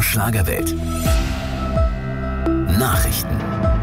Schlagerwelt. Nachrichten.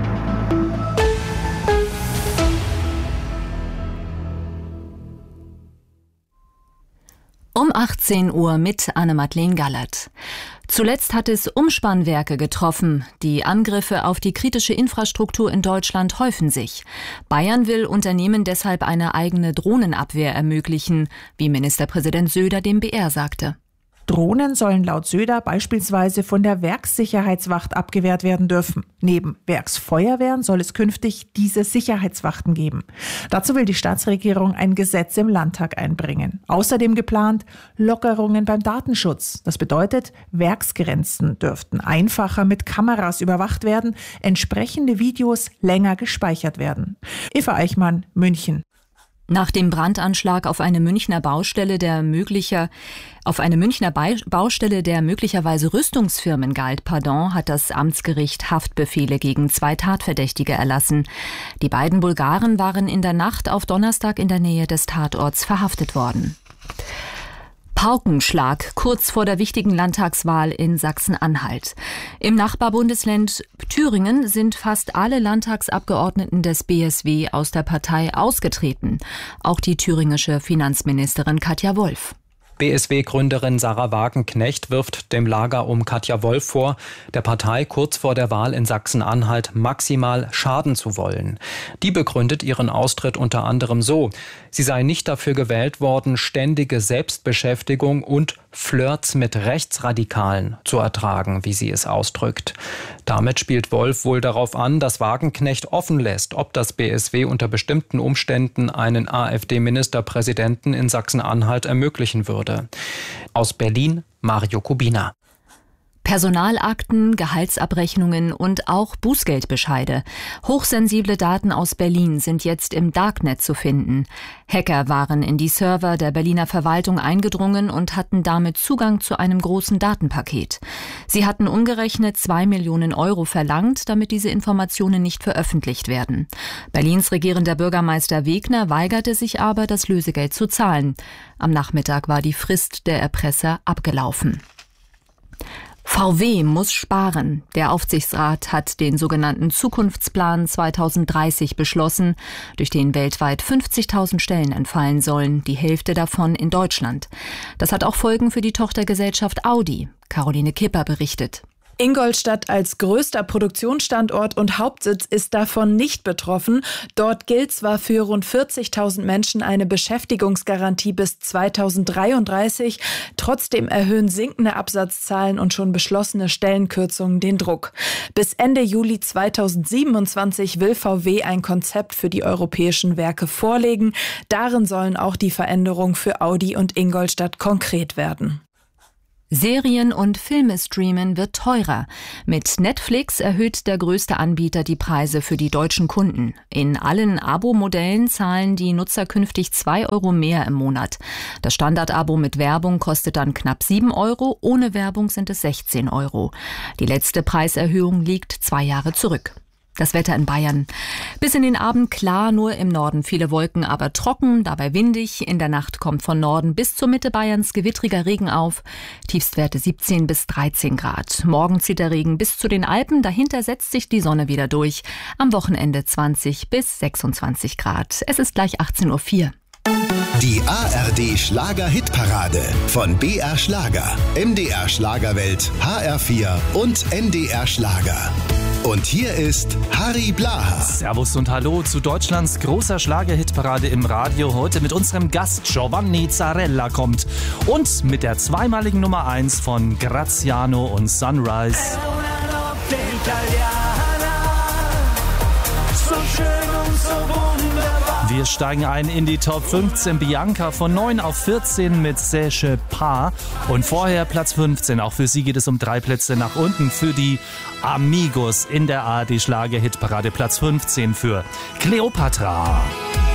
Um 18 Uhr mit Anne-Madeleine Gallert. Zuletzt hat es Umspannwerke getroffen. Die Angriffe auf die kritische Infrastruktur in Deutschland häufen sich. Bayern will Unternehmen deshalb eine eigene Drohnenabwehr ermöglichen, wie Ministerpräsident Söder dem BR sagte. Drohnen sollen laut Söder beispielsweise von der Werkssicherheitswacht abgewehrt werden dürfen. Neben Werksfeuerwehren soll es künftig diese Sicherheitswachten geben. Dazu will die Staatsregierung ein Gesetz im Landtag einbringen. Außerdem geplant Lockerungen beim Datenschutz. Das bedeutet, Werksgrenzen dürften einfacher mit Kameras überwacht werden, entsprechende Videos länger gespeichert werden. Eva Eichmann, München. Nach dem Brandanschlag auf eine Münchner Baustelle, der möglicherweise Rüstungsfirmen galt, hat das Amtsgericht Haftbefehle gegen 2 Tatverdächtige erlassen. Die beiden Bulgaren waren in der Nacht auf Donnerstag in der Nähe des Tatorts verhaftet worden. Paukenschlag kurz vor der wichtigen Landtagswahl in Sachsen-Anhalt. Im Nachbarbundesland Thüringen sind fast alle Landtagsabgeordneten des BSW aus der Partei ausgetreten. Auch die thüringische Finanzministerin Katja Wolf. BSW-Gründerin Sarah Wagenknecht wirft dem Lager um Katja Wolf vor, der Partei kurz vor der Wahl in Sachsen-Anhalt maximal schaden zu wollen. Die begründet ihren Austritt unter anderem so: Sie sei nicht dafür gewählt worden, ständige Selbstbeschäftigung und Flirts mit Rechtsradikalen zu ertragen, wie sie es ausdrückt. Damit spielt Wolf wohl darauf an, dass Wagenknecht offen lässt, ob das BSW unter bestimmten Umständen einen AfD-Ministerpräsidenten in Sachsen-Anhalt ermöglichen würde. Aus Berlin, Mario Kubina. Personalakten, Gehaltsabrechnungen und auch Bußgeldbescheide. Hochsensible Daten aus Berlin sind jetzt im Darknet zu finden. Hacker waren in die Server der Berliner Verwaltung eingedrungen und hatten damit Zugang zu einem großen Datenpaket. Sie hatten umgerechnet 2 Millionen Euro verlangt, damit diese Informationen nicht veröffentlicht werden. Berlins regierender Bürgermeister Wegner weigerte sich aber, das Lösegeld zu zahlen. Am Nachmittag war die Frist der Erpresser abgelaufen. VW muss sparen. Der Aufsichtsrat hat den sogenannten Zukunftsplan 2030 beschlossen, durch den weltweit 50.000 Stellen entfallen sollen, die Hälfte davon in Deutschland. Das hat auch Folgen für die Tochtergesellschaft Audi. Caroline Kipper berichtet. Ingolstadt als größter Produktionsstandort und Hauptsitz ist davon nicht betroffen. Dort gilt zwar für rund 40.000 Menschen eine Beschäftigungsgarantie bis 2033. Trotzdem erhöhen sinkende Absatzzahlen und schon beschlossene Stellenkürzungen den Druck. Bis Ende Juli 2027 will VW ein Konzept für die europäischen Werke vorlegen. Darin sollen auch die Veränderungen für Audi und Ingolstadt konkret werden. Serien und Filme streamen wird teurer. Mit Netflix erhöht der größte Anbieter die Preise für die deutschen Kunden. In allen Abo-Modellen zahlen die Nutzer künftig 2 Euro mehr im Monat. Das Standard-Abo mit Werbung kostet dann knapp 7 Euro, ohne Werbung sind es 16 Euro. Die letzte Preiserhöhung liegt 2 Jahre zurück. Das Wetter in Bayern. Bis in den Abend klar, nur im Norden viele Wolken, aber trocken, dabei windig. In der Nacht kommt von Norden bis zur Mitte Bayerns gewittriger Regen auf. Tiefstwerte 17 bis 13 Grad. Morgen zieht der Regen bis zu den Alpen, dahinter setzt sich die Sonne wieder durch. Am Wochenende 20 bis 26 Grad. Es ist gleich 18:04 Uhr. Die ARD Schlager-Hitparade von BR Schlager, MDR Schlagerwelt, HR4 und NDR Schlager. Und hier ist Harry Blaha. Servus und Hallo zu Deutschlands großer Schlager-Hitparade im Radio. Heute mit unserem Gast Giovanni Zarella kommt. Und mit der zweimaligen Nummer 1 von Graziano und Sunrise. Wir steigen ein in die Top 15. Bianca von 9 auf 14 mit Sèche Pas. Und vorher Platz 15. Auch für sie geht es um 3 Plätze nach unten für die Amigos in der ARD Schlager-Hitparade. Platz 15 für Cleopatra.